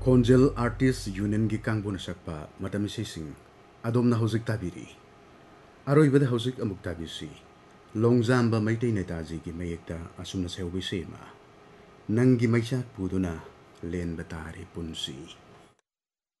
ꯈꯣꯟꯖꯦꯜ ꯑꯥꯔꯇꯤꯁ ꯌꯨꯅꯤꯌꯟꯒꯤ ꯀꯥꯡꯕꯨꯅ ꯁꯛꯄ ꯃꯇꯝ ꯏꯁꯩꯁꯤꯡ ꯑꯗꯣꯝꯅ ꯍꯧꯖꯤꯛ ꯇꯥꯕꯤꯔꯤ꯫ ꯑꯔꯣꯏꯕꯗ ꯍꯧꯖꯤꯛ ꯑꯃꯨꯛ ꯇꯥꯕꯤꯁꯤ ꯂꯣꯡꯖꯥꯝꯕ ꯃꯩꯇꯩ ꯅꯦꯇꯥꯖꯤꯒꯤ ꯃꯌꯦꯛꯇ ꯑꯁꯨꯝꯅ ꯁꯩꯍꯧꯕ ꯏꯁꯩ ꯑꯃ, ꯅꯪꯒꯤ ꯃꯩꯆꯥꯛ ꯄꯨꯗꯨꯅ ꯂꯦꯟꯕ ꯇꯥꯔꯦ ꯄꯨꯟꯁꯤ꯫